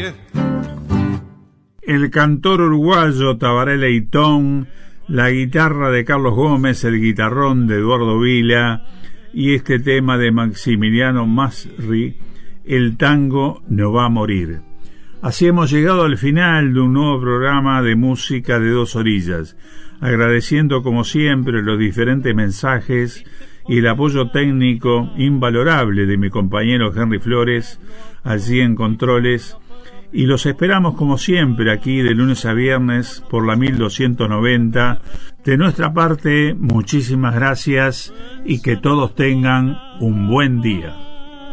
El cantor uruguayo Tabaré Leitón, la guitarra de Carlos Gómez, el guitarrón de Eduardo Vila y este tema de Maximiliano Masri, El tango no va a morir. Así hemos llegado al final de un nuevo programa de música de Dos Orillas, agradeciendo como siempre los diferentes mensajes y el apoyo técnico invalorable de mi compañero Henry Flores allí en Controles, y los esperamos como siempre aquí de lunes a viernes por la 1290. De nuestra parte, muchísimas gracias y que todos tengan un buen día.